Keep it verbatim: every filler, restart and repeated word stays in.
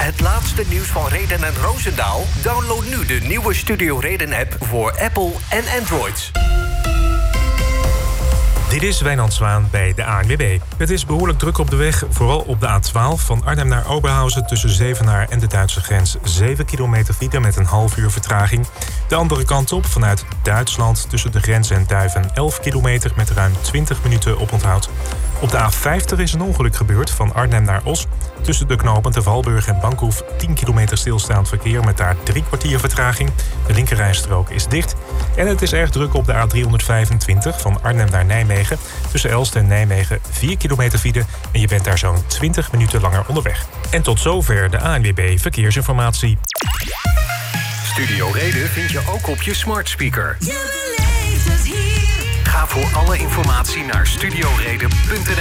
Het laatste nieuws van Reden en Roosendaal? Download nu de nieuwe Studio Reden-app voor Apple en Android. Dit is Wijnand Zwaan bij de A N W B. Het is behoorlijk druk op de weg, vooral op de A twaalf... van Arnhem naar Oberhausen tussen Zevenaar en de Duitse grens. zeven kilometer file met een half uur vertraging. De andere kant op, vanuit Duitsland tussen de grens en Duiven... elf kilometer met ruim twintig minuten oponthoud. Op de A vijftig is een ongeluk gebeurd van Arnhem naar Os. Tussen de knopen te Valburg en Bankhoef tien kilometer stilstaand verkeer... met daar drie kwartier vertraging. De linkerrijstrook is dicht. En het is erg druk op de A driehonderdvijfentwintig van Arnhem naar Nijmegen. Tussen Elst en Nijmegen vier kilometer file... en je bent daar zo'n twintig minuten langer onderweg. En tot zover de A N W B Verkeersinformatie. Studio Reden vind je ook op je smart speaker. Je beleeft het hier. Ga voor alle informatie naar studio reden punt n